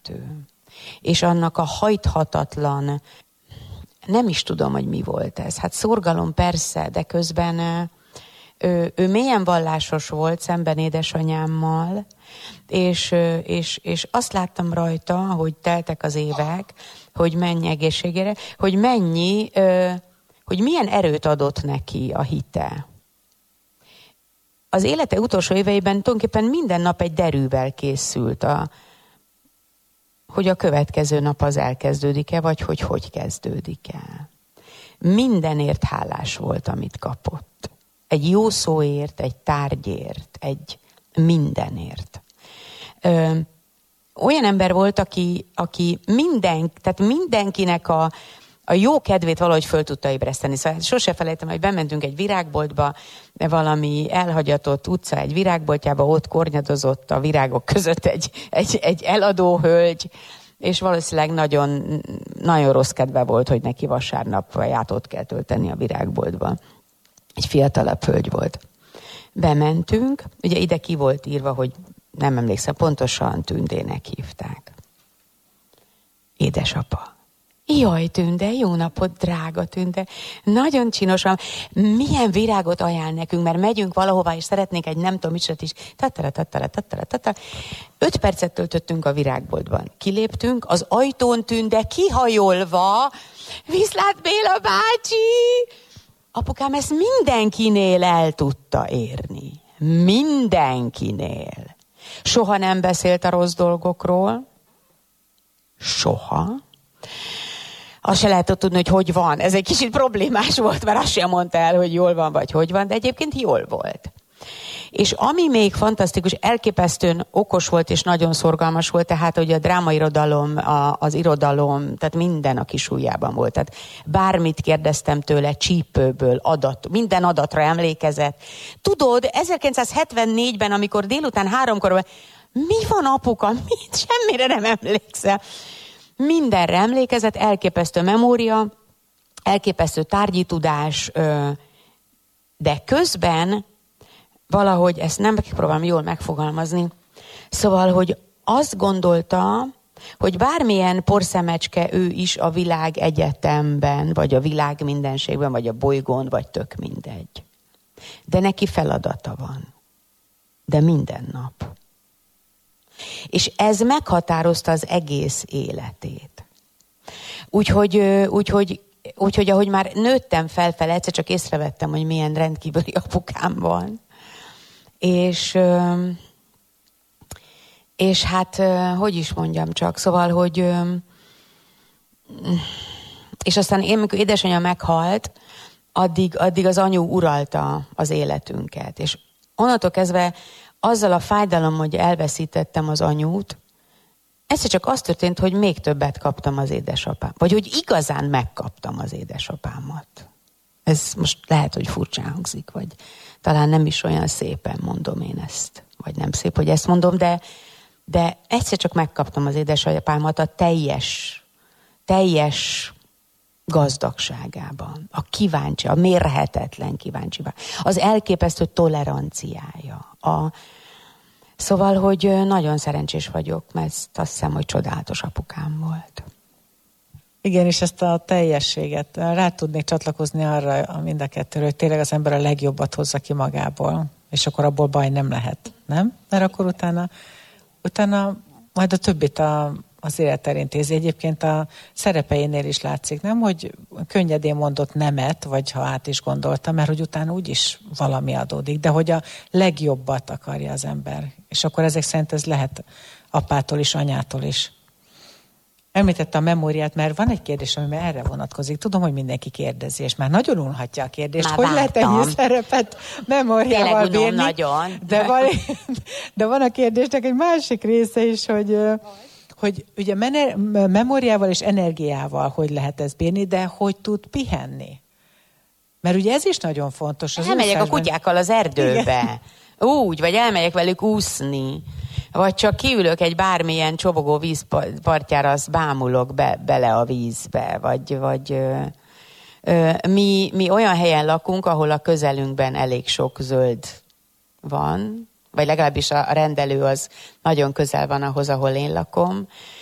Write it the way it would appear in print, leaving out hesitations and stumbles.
elképesztő. És annak a hajthatatlan, nem is tudom, hogy mi volt ez. Hát szorgalom persze, de közben ő mélyen vallásos volt szemben édesanyámmal, és azt láttam rajta, hogy teltek az évek, hogy mennyi egészségére, hogy hogy milyen erőt adott neki a hite. Az élete utolsó éveiben tulajdonképpen minden nap egy derűvel készült, hogy a következő nap az elkezdődik-e, vagy hogy kezdődik el. Mindenért hálás volt, amit kapott. Egy jó szóért, egy tárgyért, egy mindenért. Olyan ember volt, aki tehát mindenkinek a jó kedvét valahogy föl tudta ébreszteni. Szóval sose felejtem, hogy bementünk egy virágboltba, valami elhagyatott utca egy virágboltjába, ott kornyadozott a virágok között egy eladó hölgy, és valószínűleg nagyon, nagyon rossz kedve volt, hogy neki vasárnap vaját ott kell tölteni a virágboltba. Egy fiatalabb hölgy volt. Bementünk, ugye ide ki volt írva, hogy nem emlékszem, pontosan Tündének hívták. Édesapa. Jaj, Tünde, jó napot, drága Tünde. Nagyon csinosan. Milyen virágot ajánl nekünk, mert megyünk valahova, és szeretnék egy nem tudom micsoda is. Tatara. 5 percet töltöttünk a virágboltban. Kiléptünk, az ajtón Tünde kihajolva, viszlát Béla bácsi! Apukám ezt mindenkinél el tudta érni. Mindenkinél. Soha nem beszélt a rossz dolgokról. Soha. Azt se lehetett tudni, hogy van. Ez egy kicsit problémás volt, mert azt sem mondta el, hogy jól van, vagy hogy van, de egyébként jól volt. És ami még fantasztikus, elképesztően okos volt, és nagyon szorgalmas volt, tehát hogy a drámairodalom, az irodalom, tehát minden a kis ujjában volt. Tehát bármit kérdeztem tőle, csípőből, minden adatra emlékezett. Tudod, 1974-ben, amikor délután 3-kor, mi van apuka? Semmire nem emlékszel. Mindenre emlékezett, elképesztő memória, elképesztő tárgyi tudás, de közben valahogy, ezt nem próbálom jól megfogalmazni, szóval, hogy azt gondolta, hogy bármilyen porszemecske ő is a világ egyetemben, vagy a világ mindenségben, vagy a bolygón, vagy tök mindegy. De neki feladata van. De minden nap. És ez meghatározta az egész életét. Úgyhogy ahogy már nőttem felfele, egyszer csak észrevettem, hogy milyen rendkívüli apukám van. És hát, hogy is mondjam csak, szóval, hogy... És aztán én, amikor édesanyja meghalt, addig az anyu uralta az életünket. És onnantól kezdve azzal a fájdalom, hogy elveszítettem az anyút, egyszer csak az történt, hogy még többet kaptam az édesapám. Vagy hogy igazán megkaptam az édesapámat. Ez most lehet, hogy furcsán hangzik, vagy talán nem is olyan szépen mondom én ezt. Vagy nem szép, hogy ezt mondom, de egyszer csak megkaptam az édesapámat a teljes gazdagságában. A mérhetetlen kíváncsiban. Az elképesztő toleranciája. Szóval, hogy nagyon szerencsés vagyok, mert azt hiszem, hogy csodálatos apukám volt. Igen, és ezt a teljességet rá tudnék csatlakozni arra mind a kettőről, hogy tényleg az ember a legjobbat hozza ki magából, és akkor abból baj nem lehet, nem? Mert akkor utána majd a többit az élet elintézi. Egyébként a szerepeinél is látszik, nem? Hogy könnyedén mondott nemet, vagy ha át is gondolta, mert hogy utána úgyis valami adódik, de hogy a legjobbat akarja az ember. És akkor ezek szerint ez lehet apától is, anyától is. Említette a memóriát, mert van egy kérdés, ami erre vonatkozik. Tudom, hogy mindenki kérdezi, és már nagyon unhatja a kérdést. Már hogy lehet ennyi szerepet memóriával bírni? Nagyon. De van a kérdésnek egy másik része is, hogy ugye memóriával és energiával hogy lehet ezt bírni, de hogy tud pihenni? Mert ugye ez is nagyon fontos. Elmegyek a kutyákkal az erdőbe. Igen. Úgy, vagy elmegyek velük úszni. Vagy csak kiülök egy bármilyen csobogó vízpartjára, azt bámulok bele a vízbe. Mi olyan helyen lakunk, ahol a közelünkben elég sok zöld van, vagy legalábbis a rendelő az nagyon közel van ahhoz, ahol én lakom,